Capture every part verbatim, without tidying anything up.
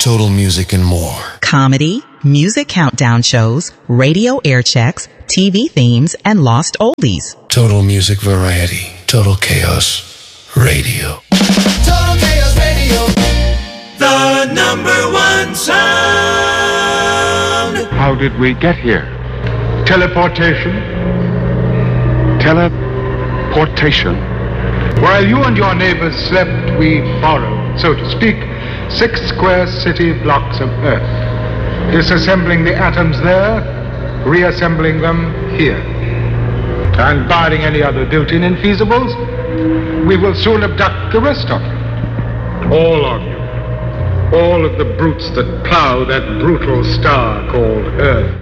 Total Music and more. Comedy, music countdown shows, radio air checks, T V themes, and lost oldies. Total Music Variety. Total Chaos Radio. Total Chaos Radio. The number one sound. How did we get here? Teleportation? Teleportation. While you and your neighbors slept, we borrowed, so to speak, six square city blocks of Earth, disassembling the atoms there, reassembling them here. And barring any other built-in infeasibles, we will soon abduct the rest of you. All of you. All of the brutes that plow that brutal star called Earth.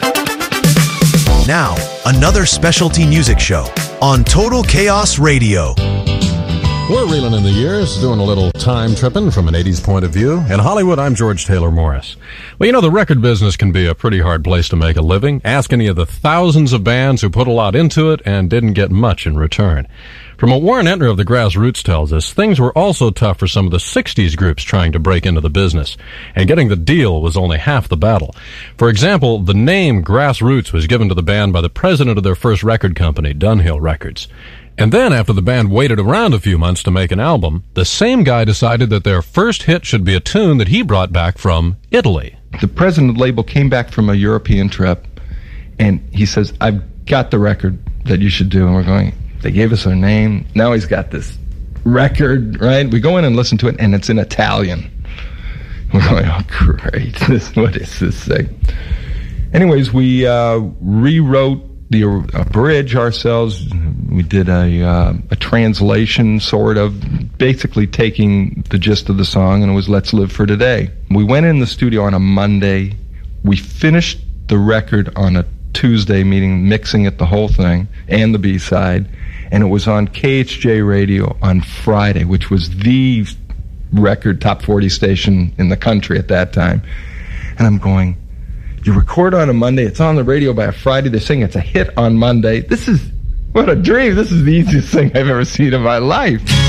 Now, another specialty music show on Total Chaos Radio. We're reeling in the years, doing a little time tripping from an eighties point of view. In Hollywood, I'm George Taylor Morris. Well, you know, the record business can be a pretty hard place to make a living. Ask any of the thousands of bands who put a lot into it and didn't get much in return. From what Warren Entner of the Grassroots tells us, things were also tough for some of the sixties groups trying to break into the business, and getting the deal was only half the battle. For example, the name Grassroots was given to the band by the president of their first record company, Dunhill Records. And then, after the band waited around a few months to make an album, the same guy decided that their first hit should be a tune that he brought back from Italy. The president of the label came back from a European trip, and he says, I've got the record that you should do. And we're going, they gave us our name. Now he's got this record, right? We go in and listen to it, and it's in Italian. We're going, oh, great. This, what is this thing? Anyways, we uh, rewrote the uh, bridge ourselves. We did a uh, a translation, sort of, basically taking the gist of the song, and it was Let's Live for Today. We went in the studio on a Monday. We finished the record on a Tuesday, meaning mixing it, the whole thing, and the B-side, and it was on K H J Radio on Friday, which was the record top forty station in the country at that time. And I'm going, you record on a Monday, it's on the radio by a Friday, they're saying it's a hit on Monday. This is, what a dream. This is the easiest thing I've ever seen in my life.